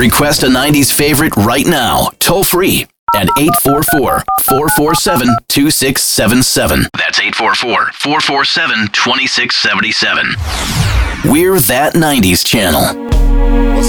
Request a 90s favorite right now, toll free at 844-447-2677. That's 844-447-2677. We're That 90s Channel.